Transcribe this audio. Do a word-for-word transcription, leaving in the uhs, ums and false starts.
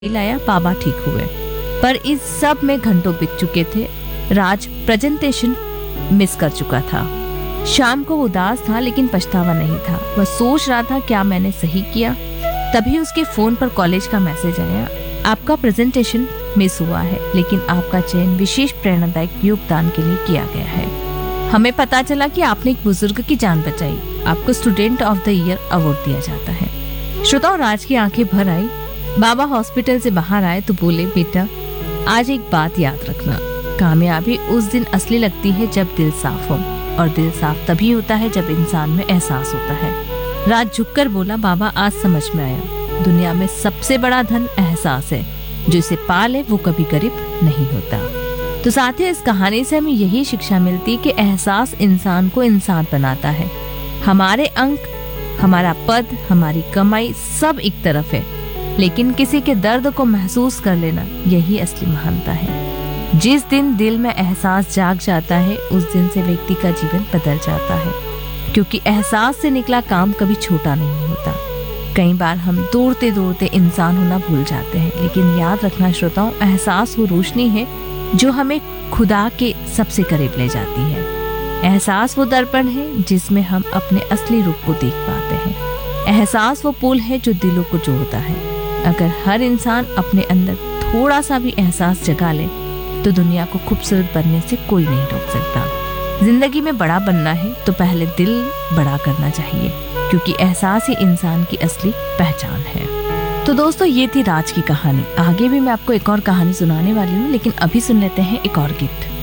लाया, बाबा ठीक हुए। पर इस सब में घंटों बीत चुके थे। राज प्रेजेंटेशन मिस कर चुका था। शाम को उदास था लेकिन पछतावा नहीं था। वह सोच रहा था क्या मैंने सही किया। तभी उसके फोन पर कॉलेज का मैसेज आया, आपका प्रेजेंटेशन मिस हुआ है लेकिन आपका चयन विशेष प्रेरणादायक योगदान के लिए किया गया है। हमें पता चला कि आपने एक बुजुर्ग की जान बचाई। आपको student of the year award दिया जाता है। श्रोताओं, राज की आंखें भर आई। बाबा हॉस्पिटल से बाहर आए तो बोले, बेटा आज एक बात याद रखना, कामयाबी उस दिन असली लगती है जब दिल साफ हो, और दिल साफ तभी होता है जब इंसान में एहसास होता है। राज झुककर बोला, बाबा आज समझ में आया, दुनिया में सबसे बड़ा धन एहसास है। जो इसे पा ले वो कभी गरीब नहीं होता। तो साथ ही इस कहानी से हमें यही शिक्षा मिलती कि एहसास इंसान को इंसान बनाता है। हमारे अंक, हमारा पद, हमारी कमाई सब एक तरफ है, लेकिन किसी के दर्द को महसूस कर लेना यही असली महानता है। जिस दिन दिल में एहसास जाग जाता है उस दिन से व्यक्ति का जीवन बदल जाता है, क्योंकि एहसास से निकला काम कभी छोटा नहीं होता। कई बार हम दौड़ते दौड़ते इंसान होना भूल जाते हैं, लेकिन याद रखना श्रोताओं, एहसास वो रोशनी है जो हमें खुदा के सबसे करीब ले जाती है। एहसास वो दर्पण है जिसमें हम अपने असली रूप को देख पाते हैं। एहसास वो पुल है जो दिलों को जोड़ता है। अगर हर इंसान अपने अंदर थोड़ा सा भी एहसास जगा ले तो दुनिया को खूबसूरत बनने से कोई नहीं रोक सकता। जिंदगी में बड़ा बनना है तो पहले दिल बड़ा करना चाहिए, क्योंकि एहसास ही इंसान की असली पहचान है। तो दोस्तों, ये थी राज की कहानी। आगे भी मैं आपको एक और कहानी सुनाने वाली हूँ, लेकिन अभी सुन लेते हैं एक और गीत।